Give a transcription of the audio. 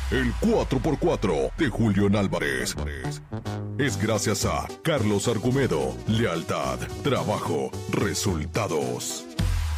El 4x4 de Julián Álvarez es gracias a Carlos Argumedo. Lealtad, trabajo, resultados.